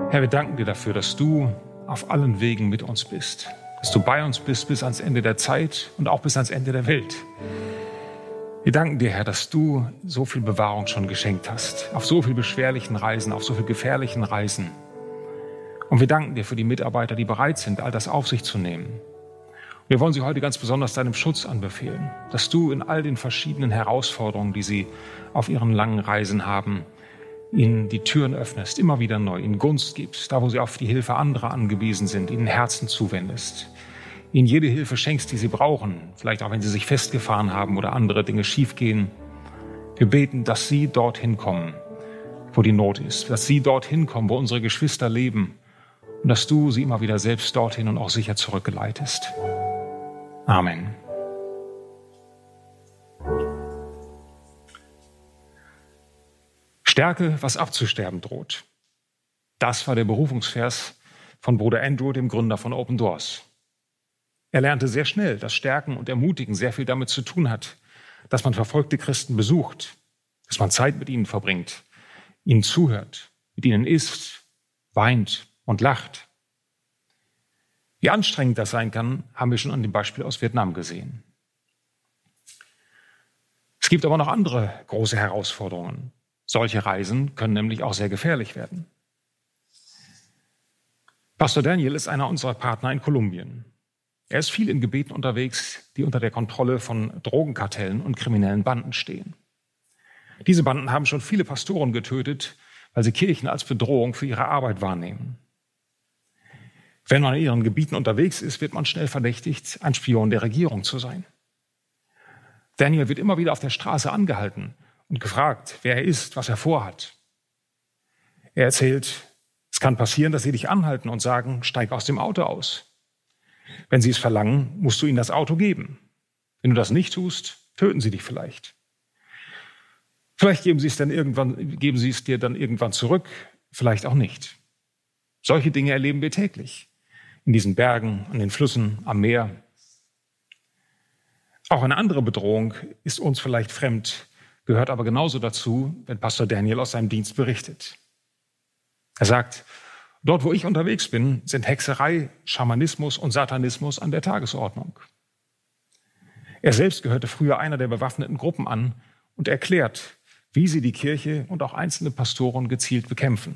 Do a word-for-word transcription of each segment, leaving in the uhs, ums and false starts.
Herr, wir danken dir dafür, dass du auf allen Wegen mit uns bist, dass du bei uns bist bis ans Ende der Zeit und auch bis ans Ende der Welt. Wir danken dir, Herr, dass du so viel Bewahrung schon geschenkt hast, auf so viel beschwerlichen Reisen, auf so viel gefährlichen Reisen. Und wir danken dir für die Mitarbeiter, die bereit sind, all das auf sich zu nehmen. Wir wollen sie heute ganz besonders deinem Schutz anbefehlen, dass du in all den verschiedenen Herausforderungen, die sie auf ihren langen Reisen haben, ihnen die Türen öffnest, immer wieder neu, ihnen Gunst gibst, da wo sie auf die Hilfe anderer angewiesen sind, ihnen Herzen zuwendest, ihnen jede Hilfe schenkst, die sie brauchen, vielleicht auch wenn sie sich festgefahren haben oder andere Dinge schiefgehen. Wir beten, dass sie dorthin kommen, wo die Not ist, dass sie dorthin kommen, wo unsere Geschwister leben und dass du sie immer wieder selbst dorthin und auch sicher zurückgeleitest. Amen. Stärke, was abzusterben droht. Das war der Berufungsvers von Bruder Andrew, dem Gründer von Open Doors. Er lernte sehr schnell, dass Stärken und Ermutigen sehr viel damit zu tun hat, dass man verfolgte Christen besucht, dass man Zeit mit ihnen verbringt, ihnen zuhört, mit ihnen isst, weint und lacht. Wie anstrengend das sein kann, haben wir schon an dem Beispiel aus Vietnam gesehen. Es gibt aber noch andere große Herausforderungen. Solche Reisen können nämlich auch sehr gefährlich werden. Pastor Daniel ist einer unserer Partner in Kolumbien. Er ist viel in Gebieten unterwegs, die unter der Kontrolle von Drogenkartellen und kriminellen Banden stehen. Diese Banden haben schon viele Pastoren getötet, weil sie Kirchen als Bedrohung für ihre Arbeit wahrnehmen. Wenn man in ihren Gebieten unterwegs ist, wird man schnell verdächtigt, ein Spion der Regierung zu sein. Daniel wird immer wieder auf der Straße angehalten und gefragt, wer er ist, was er vorhat. Er erzählt, es kann passieren, dass sie dich anhalten und sagen, steig aus dem Auto aus. Wenn sie es verlangen, musst du ihnen das Auto geben. Wenn du das nicht tust, töten sie dich vielleicht. Vielleicht geben sie es dann irgendwann, geben sie es dir dann irgendwann zurück, vielleicht auch nicht. Solche Dinge erleben wir täglich. In diesen Bergen, an den Flüssen, am Meer. Auch eine andere Bedrohung ist uns vielleicht fremd, gehört aber genauso dazu, wenn Pastor Daniel aus seinem Dienst berichtet. Er sagt, dort wo ich unterwegs bin, sind Hexerei, Schamanismus und Satanismus an der Tagesordnung. Er selbst gehörte früher einer der bewaffneten Gruppen an und erklärt, wie sie die Kirche und auch einzelne Pastoren gezielt bekämpfen.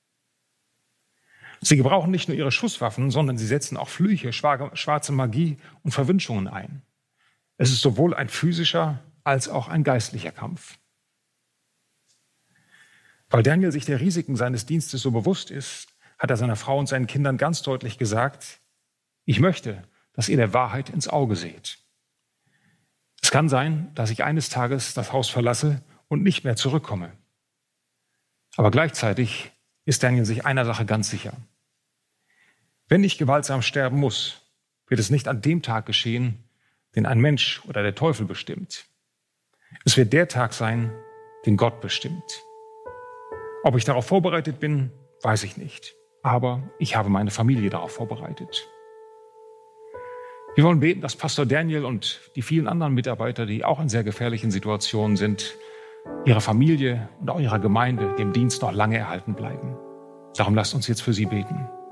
Sie gebrauchen nicht nur ihre Schusswaffen, sondern sie setzen auch Flüche, schwarze Magie und Verwünschungen ein. Es ist sowohl ein physischer als auch ein geistlicher Kampf. Weil Daniel sich der Risiken seines Dienstes so bewusst ist, hat er seiner Frau und seinen Kindern ganz deutlich gesagt, ich möchte, dass ihr der Wahrheit ins Auge seht. Es kann sein, dass ich eines Tages das Haus verlasse und nicht mehr zurückkomme. Aber gleichzeitig ist Daniel sich einer Sache ganz sicher. Wenn ich gewaltsam sterben muss, wird es nicht an dem Tag geschehen, den ein Mensch oder der Teufel bestimmt. Es wird der Tag sein, den Gott bestimmt. Ob ich darauf vorbereitet bin, weiß ich nicht. Aber ich habe meine Familie darauf vorbereitet. Wir wollen beten, dass Pastor Daniel und die vielen anderen Mitarbeiter, die auch in sehr gefährlichen Situationen sind, ihrer Familie und auch ihrer Gemeinde dem Dienst noch lange erhalten bleiben. Darum lasst uns jetzt für sie beten.